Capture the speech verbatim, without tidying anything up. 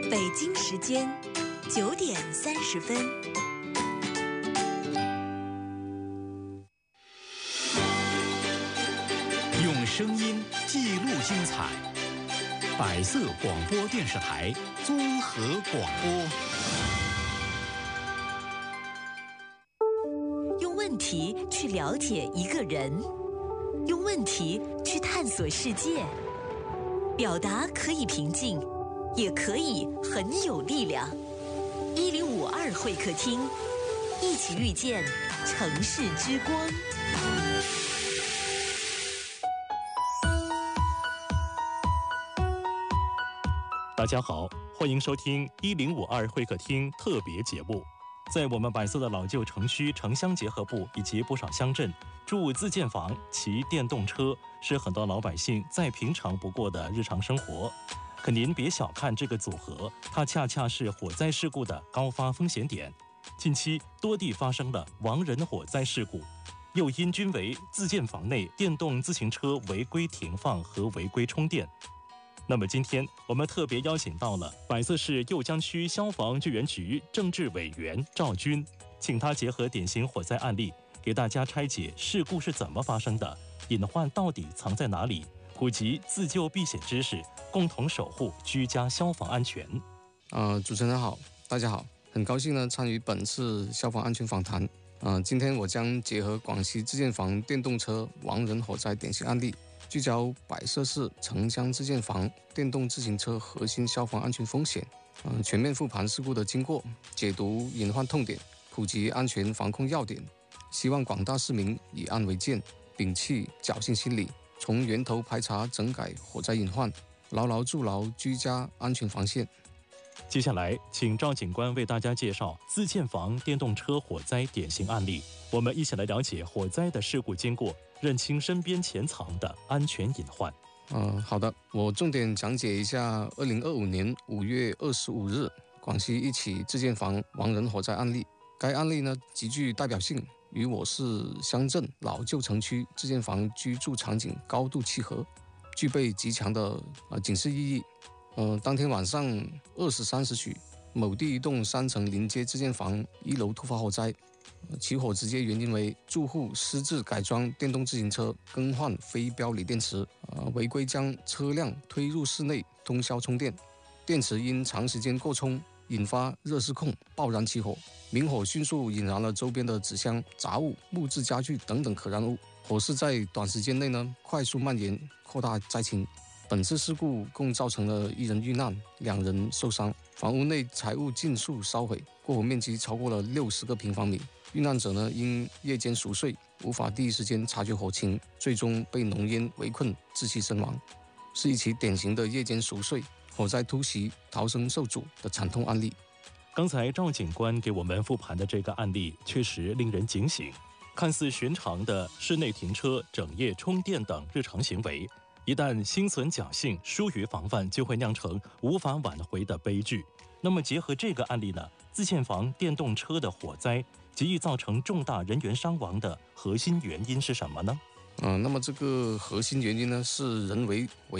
北京时间九点三十分。 用声音记录精彩，百色广播电视台综合广播。 用问题去了解一个人，用问题去探索世界。表达可以平静，也可以很有力量。一零五二会客厅，一起遇见城市之光。 大家好，欢迎收听一零五二会客厅特别节目。在我们百色的老旧城区城乡结合部以及不少乡镇，住自建房、骑电动车是很多老百姓再平常不过的日常生活。可您别小看这个组合，它恰恰是火灾事故的高发风险点。近期多地发生了亡人火灾事故，诱因均为自建房内电动自行车违规停放和违规充电。那么今天我们特别邀请到了百色市右江区消防救援局政治委员赵军，请他结合典型火灾案例，给大家拆解事故是怎么发生的，隐患到底藏在哪里，普及自救避险知识，共同守护居家消防安全。 呃，主持人好，大家好，很高兴呢参与本次消防安全访谈。呃，今天我将结合广西自建房电动车亡人火灾典型案例，聚焦百色市城乡自建房电动自行车核心消防安全风险，呃，全面复盘事故的经过，解读隐患痛点，普及安全防控要点。希望广大市民以案为鉴，摒弃侥幸心理，从源头排查整改火灾隐患，牢牢筑牢居家安全防线。 接下来，请赵警官为大家介绍自建房电动车火灾典型案例。我们一起来了解火灾的事故经过，认清身边潜藏的安全隐患。 呃，好的，我重点讲解一下二零二五年五月二十五日广西一起自建房亡人火灾案例。该案例呢极具代表性，与我市乡镇老旧城区自建房居住场景高度契合，具备极强的呃警示意义。呃，当天晚上二时三十许，某地一栋三层临街自建房一楼突发火灾，呃、起火直接原因为住户私自改装电动自行车，更换非标锂电池，呃，违规将车辆推入室内通宵充电，电池因长时间过充，引发热失控，爆燃起火。明火迅速引燃了周边的纸箱、杂物、木质家具等等可燃物，火势在短时间内呢快速蔓延，扩大灾情。本次事故共造成了一人遇难，两人受伤，房屋内财物尽数烧毁，过火面积超过了六十个平方米。遇难者呢因夜间熟睡，无法第一时间察觉火情，最终被浓烟围困窒息身亡，是一起典型的夜间熟睡、火灾突袭、逃生受阻的惨痛案例。 刚才赵警官给我们复盘的这个案例确实令人警醒，看似寻常的室内停车、整夜充电等日常行为，一旦心存侥幸、疏于防范，就会酿成无法挽回的悲剧。那么结合这个案例呢，自建房电动车的火灾极易造成重大人员伤亡的核心原因是什么呢？ 呃，那么这个核心原因呢是人为违